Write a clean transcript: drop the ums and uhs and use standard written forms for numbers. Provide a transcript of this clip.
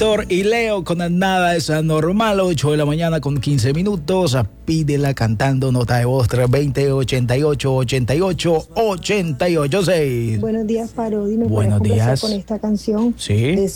Héctor y Leo con Nada es Anormal, 8 de la mañana con 15 minutos. Pídela cantando, nota de voz 320-88-88-88-6. Buenos días, Parodi. ¿Me Buenos puedes complacer días. con esta canción? Sí.